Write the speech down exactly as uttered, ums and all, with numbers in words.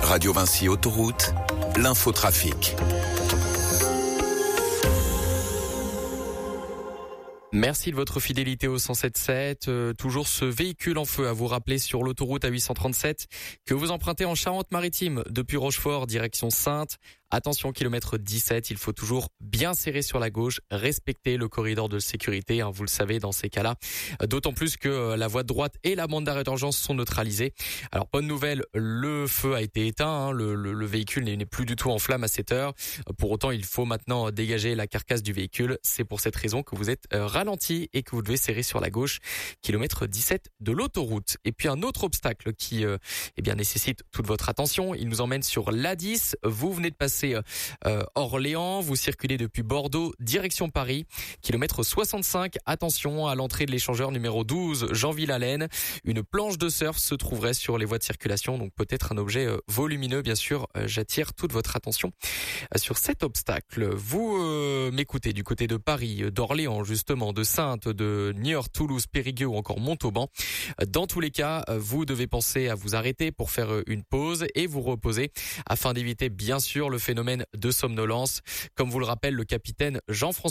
Radio Vinci Autoroute, l'infotrafic. Merci de votre fidélité au cent sept sept. Euh, toujours ce véhicule en feu à vous rappeler sur l'autoroute A huit cent trente-sept que vous empruntez en Charente-Maritime depuis Rochefort, direction Saintes. Attention, kilomètre dix-sept, il faut toujours bien serrer sur la gauche, respecter le corridor de sécurité, hein, vous le savez dans ces cas-là. D'autant plus que la voie de droite et la bande d'arrêt d'urgence sont neutralisées. Alors bonne nouvelle, le feu a été éteint, hein, le, le, le véhicule n'est plus du tout en flamme à cette heure. Pour autant, il faut maintenant dégager la carcasse du véhicule. C'est pour cette raison que vous êtes ralenti et que vous devez serrer sur la gauche, kilomètre dix-sept de l'autoroute. Et puis un autre obstacle qui euh, eh bien nécessite toute votre attention, il nous emmène sur l'A dix. Vous venez de passer Euh, Orléans, vous circulez depuis Bordeaux, direction Paris, kilomètre soixante-cinq. Attention à l'entrée de l'échangeur numéro douze, Jeanville-Allen. Une planche de surf se trouverait sur les voies de circulation, donc peut-être un objet euh, volumineux, bien sûr. Euh, j'attire toute votre attention euh, sur cet obstacle. Vous euh, m'écoutez du côté de Paris, d'Orléans justement, de Saintes, de Niort, Toulouse, Périgueux ou encore Montauban. Dans tous les cas, vous devez penser à vous arrêter pour faire une pause et vous reposer afin d'éviter bien sûr le phénomène de somnolence. Comme vous le rappelle le capitaine Jean-François